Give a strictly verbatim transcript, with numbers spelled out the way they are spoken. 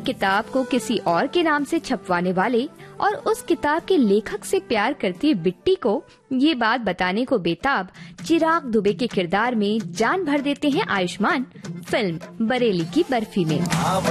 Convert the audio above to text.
किताब को किसी और के नाम से छपवाने वाले और उस किताब के लेखक से प्यार करती बिट्टी को ये बात बताने को बेताब चिराग दुबे के किरदार में जान भर देते हैं आयुष्मान फिल्म बरेली की बर्फी में।